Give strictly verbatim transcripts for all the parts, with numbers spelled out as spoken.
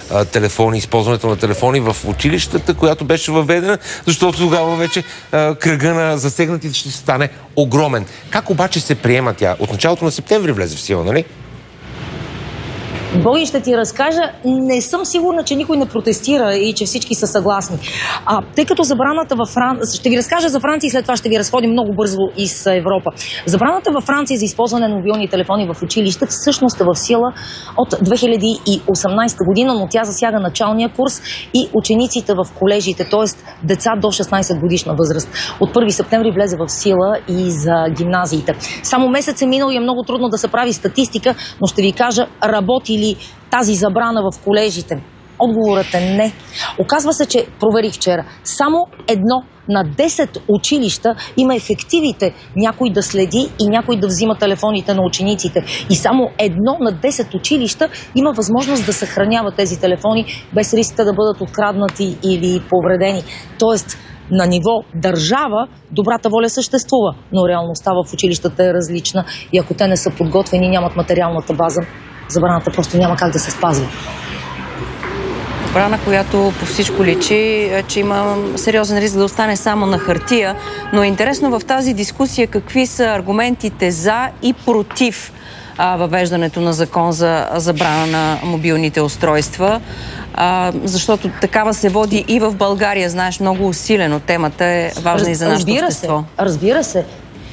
а, телефони, използването на телефони в училищата, която беше въведена, защото тогава вече а, кръга на засегнатите ще стане огромен. Как обаче се приема тя? От началото на септември влезе в сила, нали? Боги, ще ти разкажа, не съм сигурна, че никой не протестира и че всички са съгласни. А, тъй като забраната във Франция... Ще ви разкажа за Франция и след това ще ви разходим много бързо из Европа. Забраната във Франция за използване на мобилни телефони в училище всъщност е в сила от две хиляди и осемнадесета година, но тя засяга началния курс и учениците в колежите, т.е. деца до шестнадесет годишна възраст. От първи септември влезе в сила и за гимназиите. Само месец е минал и е много трудно да се прави статистика, но ще ви кажа, работи или тази забрана в колежите? Отговорът е не. Оказва се, че проверих вчера, само едно на десет училища има ефективите някой да следи и някой да взима телефоните на учениците. И само едно на десет училища има възможност да съхранява тези телефони без риска да бъдат откраднати или повредени. Тоест, на ниво държава добрата воля съществува, но реалността в училищата е различна и ако те не са подготвени, нямат материалната база, забраната просто няма как да се спазва. Забрана, която по всичко личи, че има сериозен риск да остане само на хартия, но е интересно в тази дискусия какви са аргументите за и против а, въвеждането на закон за забрана на мобилните устройства, а, защото такава се води и в България, знаеш, много усилено. Темата е важна Раз, и за нашето общество. Се, разбира се.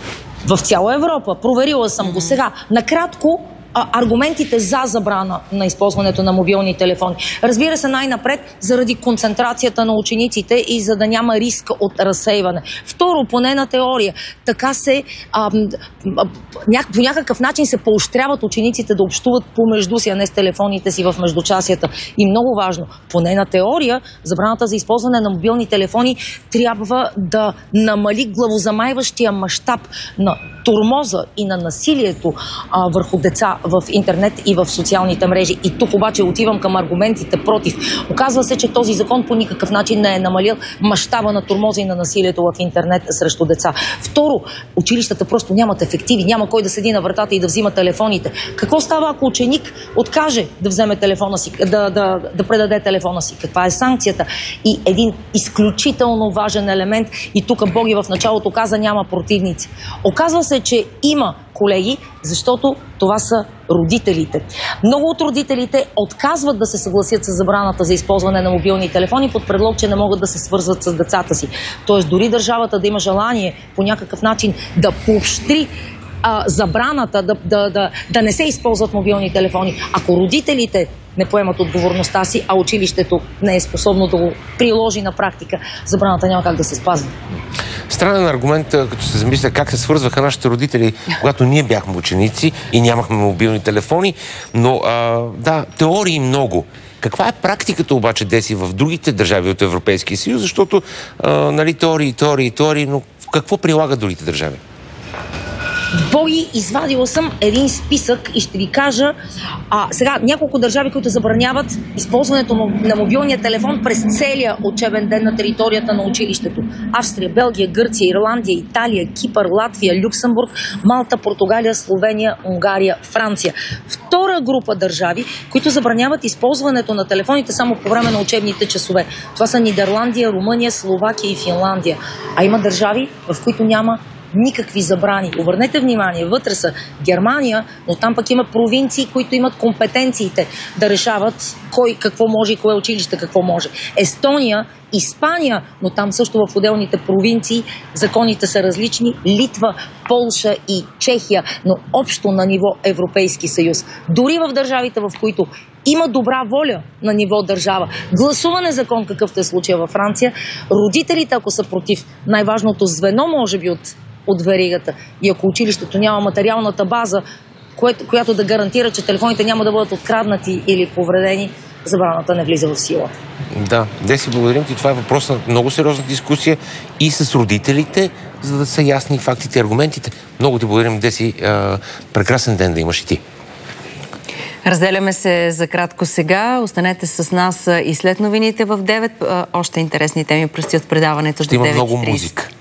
В цяла Европа. Проверила съм mm-hmm. го сега. Накратко, аргументите за забрана на използването на мобилни телефони. Разбира се, най-напред заради концентрацията на учениците и за да няма риск от разсейване. Второ, поне на теория. Така се а, а, ня, по някакъв начин се поощряват учениците да общуват помежду си, а не с телефоните си в междучасията. И много важно, поне на теория, забраната за използване на мобилни телефони трябва да намали главозамайващия мащаб на тормоза и на насилието а, върху деца в интернет и в социалните мрежи. И тук обаче отивам към аргументите против. Оказва се, че този закон по никакъв начин не е намалил мащаба на тормоза и на насилието в интернет срещу деца. Второ, училищата просто нямат ефективи, няма кой да седи на вратата и да взима телефоните. Какво става, ако ученик откаже да вземе телефона си, да, да, да предаде телефона си? Каква е санкцията? И един изключително важен елемент, и тук Боги в началото каза, няма противници. Оказва се, че има колеги, защото това са родителите. Много от родителите отказват да се съгласят с забраната за използване на мобилни телефони под предлог, че не могат да се свързват с децата си. Тоест, дори държавата да има желание по някакъв начин да поощри а, забраната да, да, да, да не се използват мобилни телефони. Ако родителите не поемат отговорността си, а училището не е способно да го приложи на практика, забраната няма как да се спазва. Странен аргумент, като се замисля как се свързваха нашите родители, когато ние бяхме ученици и нямахме мобилни телефони, но а, да, теории много. Каква е практиката обаче, Деси, в другите държави от Европейския съюз, защото а, нали, теории, теории, теории, но какво прилагат другите държави? Боги, извадила съм един списък и ще ви кажа а, сега няколко държави, които забраняват използването на мобилния телефон през целия учебен ден на територията на училището. Австрия, Белгия, Гърция, Ирландия, Италия, Кипър, Латвия, Люксембург, Малта, Португалия, Словения, Унгария, Франция. Втора група държави, които забраняват използването на телефоните само по време на учебните часове. Това са Нидерландия, Румъния, Словакия и Финландия. А има държави, в които няма никакви забрани. Обърнете внимание, вътре са Германия, но там пък има провинции, които имат компетенциите да решават кой какво може и кое училище какво може. Естония, Испания, но там също в отделните провинции законите са различни. Литва, Полша и Чехия, но общо на ниво Европейски съюз. Дори в държавите, в които има добра воля на ниво държава, гласуване закон, какъвто е случая във Франция, родителите, ако са против, най-важното звено, може би, от от веригата. И ако училището няма материалната база, което, която да гарантира, че телефоните няма да бъдат откраднати или повредени, забраната не влиза в сила. Да, Деси, благодарим ти. Това е въпрос на много сериозна дискусия и с родителите, за да са ясни фактите и аргументите. Много ти благодарим, Деси. Прекрасен ден да имаш и ти. Разделяме се за кратко сега. Останете с нас и след новините в девет. Още интересни теми предстоят в предаването до девет и тридесет. Ще има много музика.